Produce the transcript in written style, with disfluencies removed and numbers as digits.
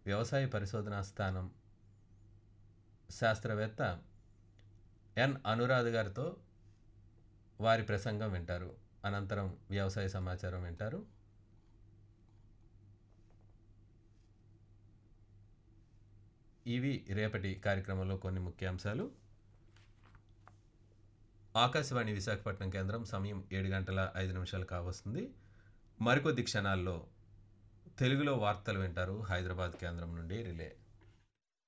వ్యవసాయ పరిశోధనా స్థానం శాస్త్రవేత్త ఎన్ అనురాధ గారితో వారి ప్రసంగం వింటారు. అనంతరం వ్యవసాయ సమాచారం వింటారు. ఇవి రేపటి కార్యక్రమంలో కొన్ని ముఖ్యాంశాలు. ఆకాశవాణి విశాఖపట్నం కేంద్రం సమయం 7:05 కావస్తుంది. మరికొద్ది క్షణాల్లో తెలుగులో వార్తలు వింటారు హైదరాబాద్ కేంద్రం నుండి రిలే.